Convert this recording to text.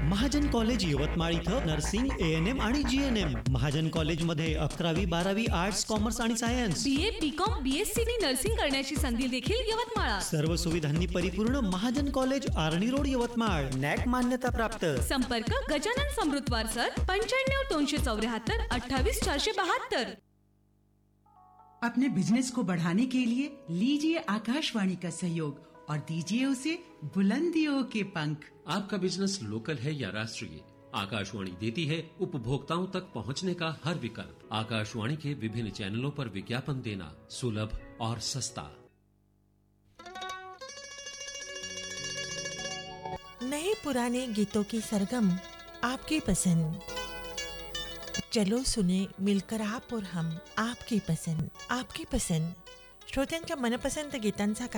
महाजन college Yavatmal इथं nursing, ANM आणि GNM. महाजन कॉलेजमध्ये 11वी 12वी आर्ट्स, कॉमर्स आणि science, BA, BCom, BSc nursing करण्याची संधी देखील यवतमाळात. सर्व सुविधांनी परिपूर्ण महाजन college, Arni road, Yavatmal. NAC मान्यता प्राप्त. संपर्क गजानन समृद्धवार सर 95 274 28 472. अपने बिजनेस को बढ़ाने के लिए लीजिए आकाशवाणी का सहयोग और दीजिए उसे बुलंदियों के पंख। आपका बिजनेस लोकल है या राष्ट्रीय, आकाशवाणी देती है उपभोक्ताओं तक पहुंचने का हर विकल्प। आकाशवाणी के विभिन्न चैनलों पर विज्ञापन देना सुलभ और सस्ता। नए पुराने गीतों की सरगम आपकी पसंद। चलो सुने मिलकर आप और हम आपकी पसंद, आपकी पसंद. श्रोत्यांच्या मनपसंत गीतांचा